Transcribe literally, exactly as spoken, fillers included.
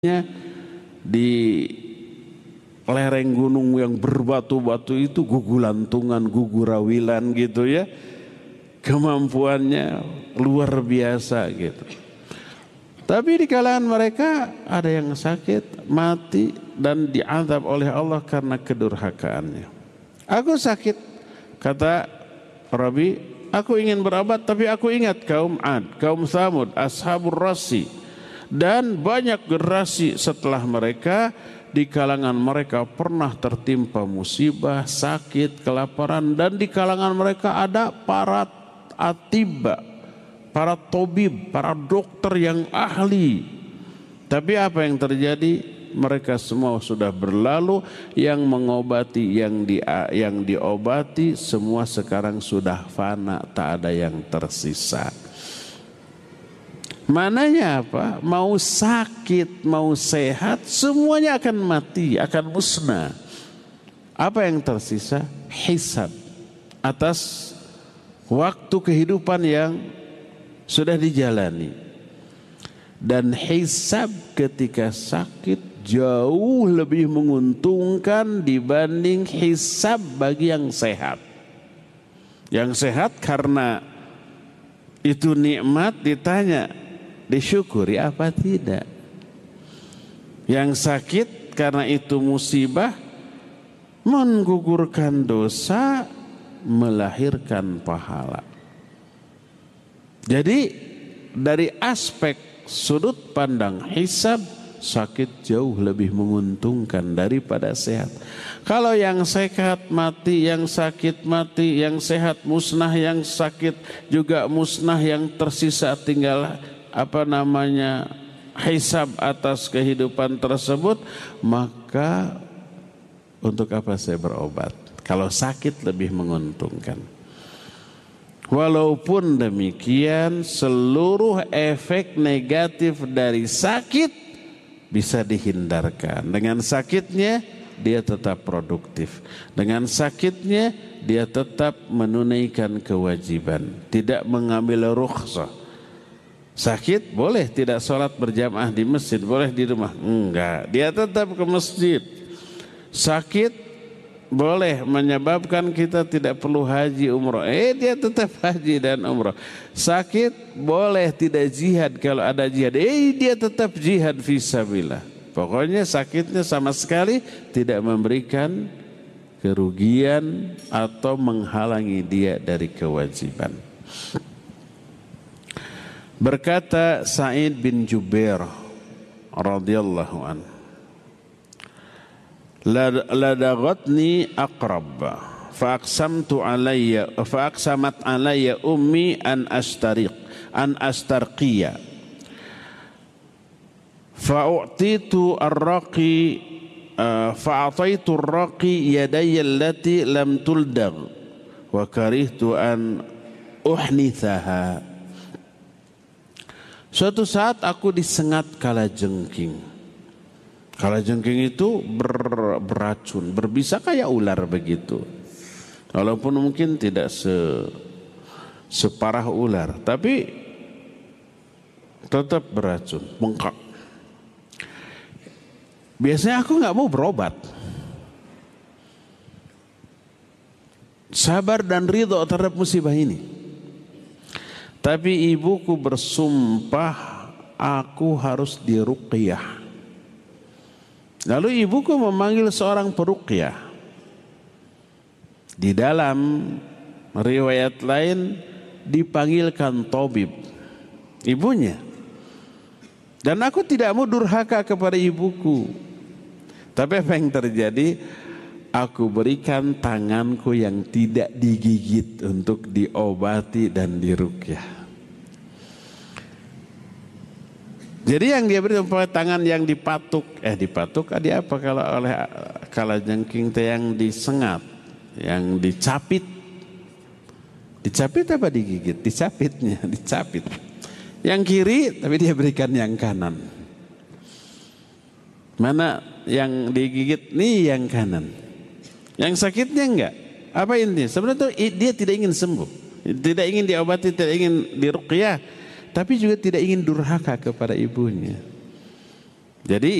di lereng gunung yang berbatu-batu itu gugulantungan, gugurawilan gitu ya, kemampuannya luar biasa gitu. Tapi di kalangan mereka ada yang sakit, mati dan diazab oleh Allah karena kedurhakaannya. Aku sakit, kata Rabi, aku ingin berobat tapi aku ingat kaum Ad, kaum Thamud, Ashabur Rassi dan banyak generasi setelah mereka. Di kalangan mereka pernah tertimpa musibah, sakit, kelaparan, dan di kalangan mereka ada para atibba, para tobib, para dokter yang ahli. Tapi apa yang terjadi? Mereka semua sudah berlalu. Yang mengobati, yang di, yang diobati semua sekarang sudah fana, tak ada yang tersisa. Mananya apa? Mau sakit, mau sehat, semuanya akan mati, akan musnah. Apa yang tersisa? Hisab atas waktu kehidupan yang sudah dijalani. Dan hisab ketika sakit jauh lebih menguntungkan dibanding hisab bagi yang sehat. Yang sehat karena itu nikmat, ditanya disyukuri apa tidak. Yang sakit karena itu musibah, menggugurkan dosa, melahirkan pahala. Jadi dari aspek sudut pandang hisab, sakit jauh lebih menguntungkan daripada sehat. Kalau yang sehat mati, yang sakit mati, yang sehat musnah, yang sakit juga musnah, yang tersisa tinggal apa namanya hisab atas kehidupan tersebut, maka untuk apa saya berobat kalau sakit lebih menguntungkan. Walaupun demikian, seluruh efek negatif dari sakit bisa dihindarkan. Dengan sakitnya dia tetap produktif, dengan sakitnya dia tetap menunaikan kewajiban, tidak mengambil rukhsah. Sakit boleh tidak sholat berjamaah di masjid, boleh di rumah, enggak, dia tetap ke masjid. Sakit boleh menyebabkan kita tidak perlu haji umrah, eh dia tetap haji dan umrah. Sakit boleh tidak jihad, kalau ada jihad, eh dia tetap jihad fisabilillah. Pokoknya sakitnya sama sekali tidak memberikan kerugian atau menghalangi dia dari kewajiban. Berkata Sa'id bin Jubair radhiyallahu anhu, ladagatni aqrab faqsamtu alayya faqsamat alayya ummi an astariq an astarqiya fa'utitu ar-raqi fa'ataitu ar-raqi yadayya allati lam tuldag wa karihtu an uhnithaha. Suatu saat aku disengat kalajengking. Kalajengking itu ber, beracun, berbisa kayak ular begitu. Walaupun mungkin tidak se, separah ular, tapi tetap beracun, bengkak. Biasanya aku nggak mau berobat. Sabar dan ridho terhadap musibah ini. Tapi ibuku bersumpah aku harus diruqyah. Lalu ibuku memanggil seorang peruqyah. Di dalam riwayat lain dipanggilkan tabib, ibunya. Dan aku tidak mau durhaka kepada ibuku. Tapi apa yang terjadi? Aku berikan tanganku yang tidak digigit untuk diobati dan diruqyah. Jadi yang dia beri tangan yang dipatuk, eh dipatuk ada apa kalau oleh kalajengking teh yang disengat, yang dicapit. Dicapit apa digigit? Dicapitnya, dicapit. Yang kiri tapi dia berikan yang kanan. Mana yang digigit? Nih yang kanan. Yang sakitnya enggak. Apa intinya? Sebenarnya dia tidak ingin sembuh, tidak ingin diobati, tidak ingin diruqyah, tapi juga tidak ingin durhaka kepada ibunya. Jadi